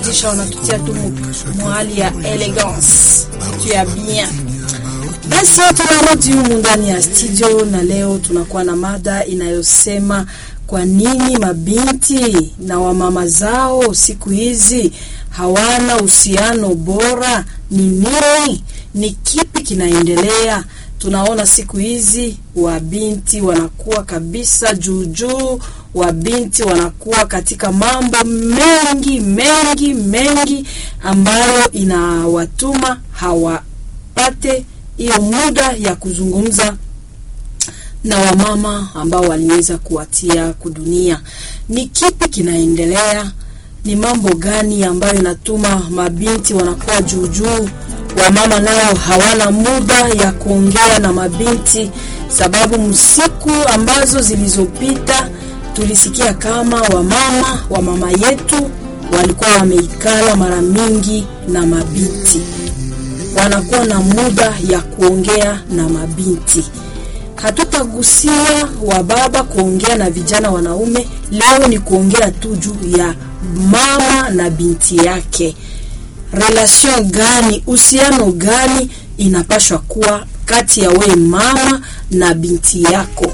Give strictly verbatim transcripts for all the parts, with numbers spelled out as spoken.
Disha wanatutia tu mwali ya elegance. Tu ya bien. Basi tunarudi humu ndani ya studio na leo tunakuwa na mada inayosema kwa nini mabinti na wamama zao siku hizi hawana uhusiano bora. Ni nini? Ni kipi kinaendelea? Tunaona siku hizi wabinti wanakuwa kabisa juujuu, wabinti wanakuwa katika mambo mengi mengi mengi ambayo inawatuma hawapate hiyo muda ya kuzungumza na wamama ambao waliweza kuwatia kudunia. Ni kipi kinaendelea? Ni mambo gani ambayo inatuma mabinti wanakuwa juujuu, wamama nao hawana muda ya kuongea na mabinti? Sababu msiku ambazo zilizopita tulisikia kama wamama wa mama yetu walikuwa wameikala mara mingi na mabinti, wanakuwa na muda ya kuongea na mabinti. Hatutagusia wa baba kuongea na vijana wanaume, leo ni kuongea tu juu ya mama na binti yake. Relation gani, uhusiano gani inapashwa kuwa kati ya we mama na binti yako?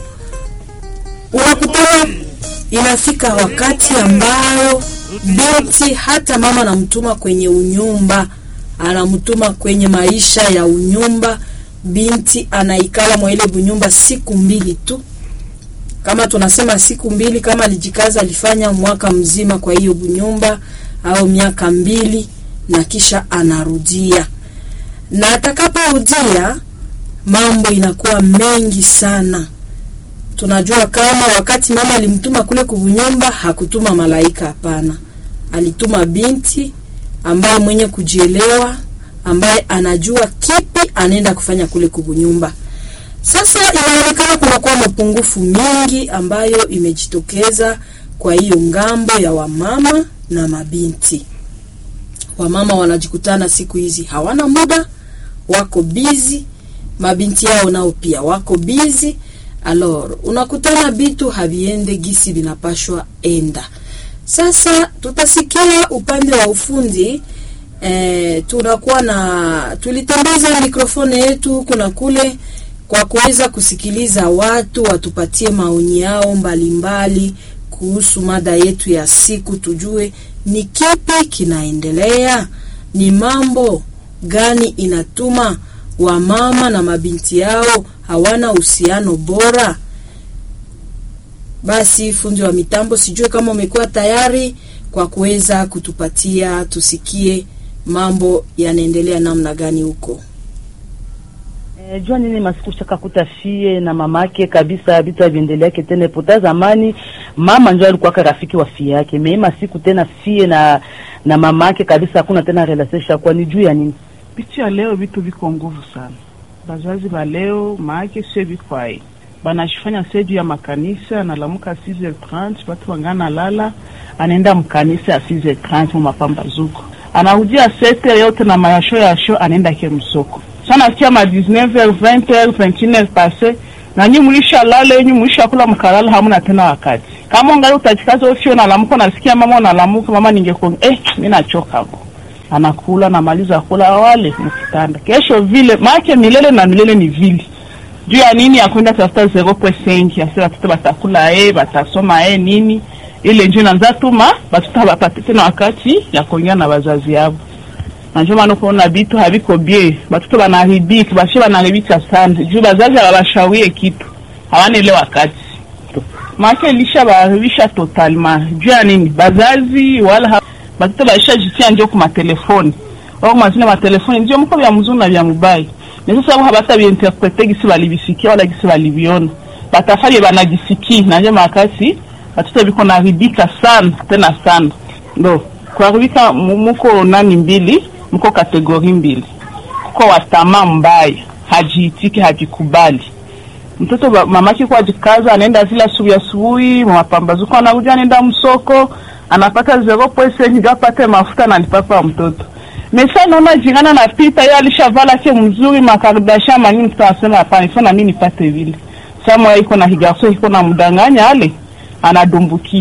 Unakuta inafika wakati ambao binti hata mama anamtuma kwenye unyumba, anamtuma kwenye maisha ya unyumba, binti anaikala mwele bunyumba siku mbili tu. Kama tunasema siku mbili, kama alijikaza alifanya mwaka mzima kwa hiyo bunyumba au miaka mbili, na kisha anarudia. Na atakaporudia mambo inakuwa mengi sana. Tunajua kama wakati mama alimtuma kule kubunyumba hakutuma malaika, hapana. Alituma binti ambaye mwenye kujielewa, ambaye anajua kipi anaenda kufanya kule kubunyumba. Sasa inaonekana kuna kwa mapungufu mingi ambayo imejitokeza kwa hiyo ngambo ya wamama na mabinti. Wamama wanajikutana siku hizi hawana muda, wako busy, mabinti yao nao pia wako busy. Alors, unakutana bitu haviende gisi binapashwa enda. Sasa tutasikia upande wa ufundi. Eh, tunakuwa na tulitembeza mikrofoni yetu kuna kule kwa kuweza kusikiliza watu watupatie maoni yao mbalimbali kuhusu mada yetu ya siku, tujue ni kipi kinaendelea, ni mambo gani inatuma wa mama na mabinti yao hawana uhusiano bora. Basi fundi wa mitambo, sijue kama umekuwa tayari kwa kuweza kutupatia tusikie mambo yanaendelea namna gani huko. Eh, jua nini masiku shaka kutafie na mamake kabisa vitu viendelea ketene pota zamani mama njoo alikuwa rafiki wa fie yake, mema siku tena fie na na mamake kabisa hakuna tena relation kwa ni juu ya nini? Picha ya leo vitu viko nguvu sana. Bazazi ba leo maake sio bikwai. Banashifanya seju ya makanisa na lamuka six heures trente, watu wangana lala, anaenda mkanisa ya six heures trente mu mapambazuko. Anaujia sete yote na mayasho ya show anaenda ke msoko. Sana kia ma dix-neuf heures, vingt heures, vingt et une heures passé, na nyi mulisha lale, nyi mulisha kula mkalala hamuna tena wakati. Kama ungali utachikaza ofio na lamuka nasikia mama na lamuka mama ningekuwa eh mimi nachoka hapo. Anakula na maliza kula wale mkitanda. Kesho vile maake milele na milele ni vile. Juu ya nini ya kwenda tafuta zero point cinq ya sasa tuta batakula eh batasoma eh nini ile njoo naanza tuma batuta bapate tena wakati ya kuongea na wazazi yao. Na njoo maana kuona bitu habiko bie batuta banahibiki bashi banahibika sana juu bazazi wabashawie kitu hawana ile wakati. Maake lisha barisha totalement. Juu ya nini bazazi wala batuta baisha jisia njoo kuma telefoni au mazina ma telefoni ndio mko ya mzuri na ya mubai. Na sasa wao habata biinterprete gisi balibisikia wala gisi balibiona. Batafali banajisiki na njema wakati batuta biko na ridika sana tena sana. Ndo kwa rubika muko nani mbili, mko kategori mbili. Kwa watama mbaya, hajiitiki hajikubali. Mtoto mamake kwa jikaza anaenda zila subuhi asubuhi, mapambazuko anakuja anaenda msoko, anapata zero point cinq ndio apate mafuta na alipapa mtoto. Mesa naona jirana na pita yeye alishavala ke mzuri makaribasha manini tutasema hapana ifana mimi nipate vile. Samu iko na higarso iko na mdanganya ale anadumbuki.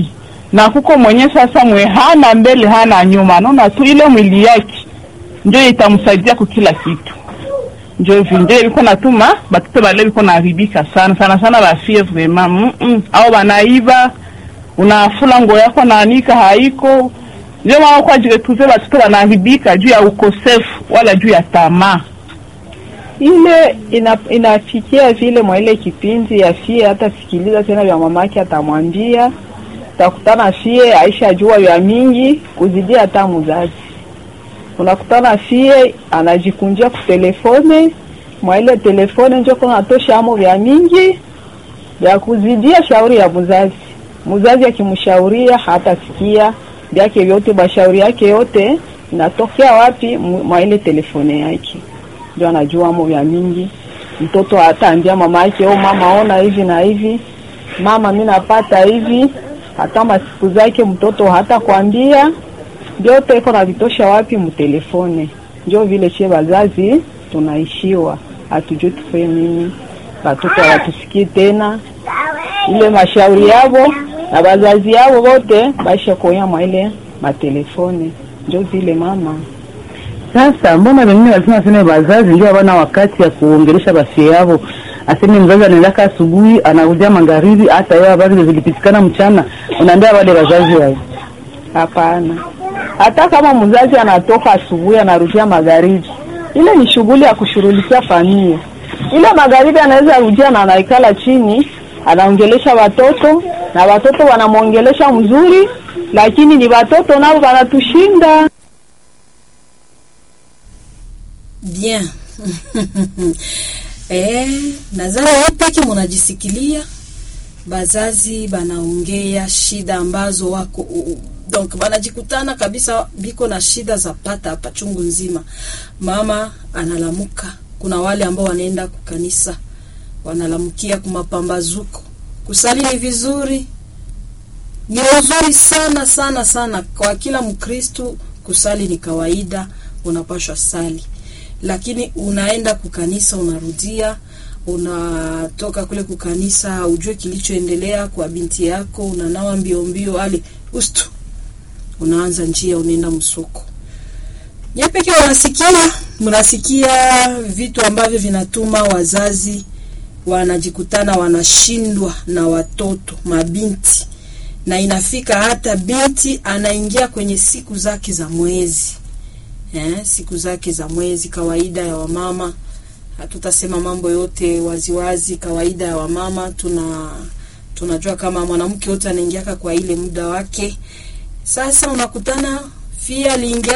na kuko mwenye sasa mwe hana mbele hana nyuma, naona tu ile mwili yake ndio itamsaidia kwa kila kitu. Ndio vile biko natuma batoto bale biko naharibika sana sana sana bafie vraiment mm -mm. Au banaiba unafula nguo yako naanika haiko, ndio maana kwa jile tuze batoto banaharibika juu ya ukosefu wala juu ya tamaa. Ile ina, inafikia vile mwa ile kipindi ya fie hata sikiliza tena vya mamake atamwambia, utakutana fie Aisha jua ya mingi kuzidia hata mzazi. Unakutana fie anajikunjia kwa telefone, mwa ile telefone ndio kuna tosha amo vya mingi ya kuzidia shauri ya mzazi. Mzazi akimshauria hata sikia yake yote, bashauri yake yote inatokea wapi? Mwa ile telefone yake. Ndio anajua amo vya mingi. Mtoto ataambia mama yake, "Oh mama, ona hivi na hivi. Mama mimi napata hivi." Hata masiku zake mtoto hata kuambia ndio iko na vitosha wapi mtelefone. Ndio vile che bazazi tunaishiwa, hatujui tufanye nini. Watoto hawatusikii tena ile mashauri yao na bazazi yao wote baisha koya mwa ile matelefone. Ndio vile mama. Sasa mbona wengine wanasema sema bazazi ndio wana wakati ya kuongelesha basi yao. Aseme mzazi anaenda asubuhi anarudia magharibi, hata yeye habari zilipitikana mchana unaambia wale wazazi wao. Hapana. Hata kama mzazi anatoka asubuhi anarudia magharibi, ile ni shughuli ya kushughulikia familia. Ile magharibi anaweza rudia na anaikala chini, anaongelesha watoto na watoto wanamuongelesha mzuri, lakini ni watoto nao wanatushinda. Bien. Eh, nadhani wote mnajisikilia bazazi banaongea shida ambazo wako uh, donc banajikutana kabisa biko na shida za pata hapa chungu nzima. Mama analamuka, kuna wale ambao wanaenda kukanisa wanalamukia kumapambazuko. Kusali ni vizuri, ni vizuri sana sana sana kwa kila Mkristo. Kusali ni kawaida, unapashwa sali. Lakini unaenda kukanisa, unarudia, unatoka kule kukanisa, ujue kilichoendelea kwa binti yako, unanawa mbio mbio ale ustu, unaanza njia unaenda msoko. Nyepeke wanasikia, mnasikia vitu ambavyo vinatuma wazazi wanajikutana wanashindwa na watoto, mabinti. Na inafika hata binti anaingia kwenye siku zake za mwezi. Eh, siku zake za mwezi, kawaida ya wamama. Hatutasema mambo yote waziwazi, kawaida ya wamama tuna tunajua kama mwanamke yote anaingia kwa ile muda wake. Sasa unakutana fia aliingia